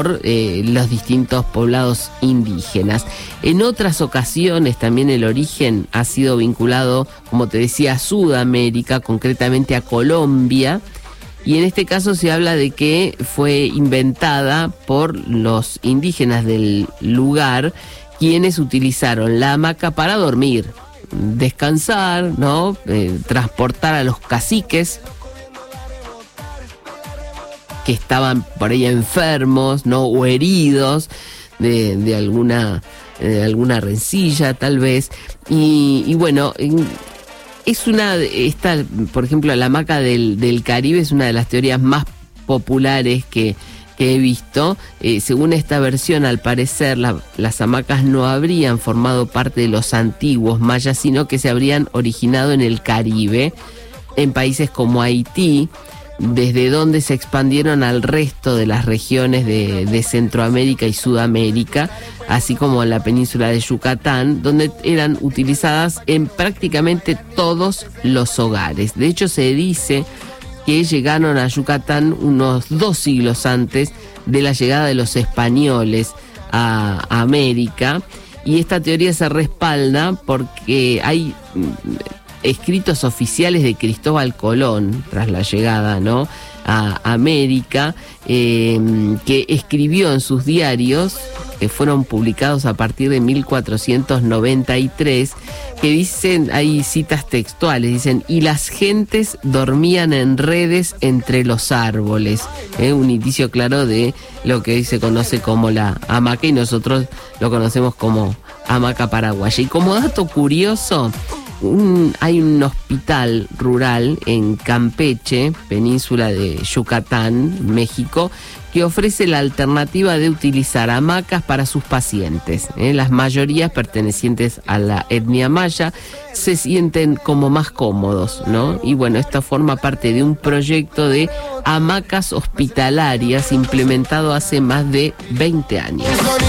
los distintos poblados indígenas. En otras ocasiones también el origen ha sido vinculado, como te decía, a Sudamérica, concretamente a Colombia, y en este caso se habla de que fue inventada por los indígenas del lugar, quienes utilizaron la hamaca para dormir, descansar, ¿no? Transportar a los caciques que estaban por ahí enfermos, ¿no? O heridos de alguna rencilla, tal vez. Y bueno, es por ejemplo, la hamaca del Caribe es una de las teorías más populares que he visto. Según esta versión, al parecer, las hamacas no habrían formado parte de los antiguos mayas, sino que se habrían originado en el Caribe, en países como Haití, desde donde se expandieron al resto de las regiones de Centroamérica y Sudamérica, así como en la península de Yucatán, donde eran utilizadas en prácticamente todos los hogares. De hecho, se dice que llegaron a Yucatán unos 2 siglos antes de la llegada de los españoles a América, y esta teoría se respalda porque hay escritos oficiales de Cristóbal Colón tras la llegada, ¿no?, a América, que escribió en sus diarios, que fueron publicados a partir de 1493, que dicen, hay citas textuales, dicen: y las gentes dormían en redes entre los árboles, un indicio claro de lo que hoy se conoce como la hamaca, y nosotros lo conocemos como hamaca paraguaya. Y como dato curioso, hay un hospital rural en Campeche, península de Yucatán, México, que ofrece la alternativa de utilizar hamacas para sus pacientes. Las mayorías pertenecientes a la etnia maya se sienten como más cómodos, ¿no? Y bueno, esto forma parte de un proyecto de hamacas hospitalarias implementado hace más de 20 años.